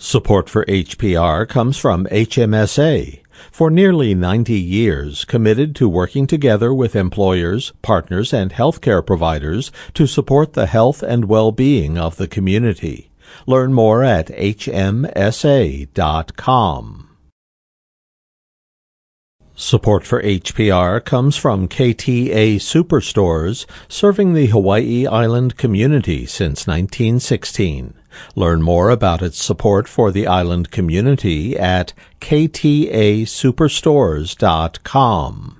Support for HPR comes from HMSA, for nearly 90 years committed to working together with employers, partners, and healthcare providers to support the health and well-being of the community. Learn more at hmsa.com. Support for HPR comes from KTA Superstores, serving the Hawaii Island community since 1916. Learn more about its support for the island community at ktasuperstores.com.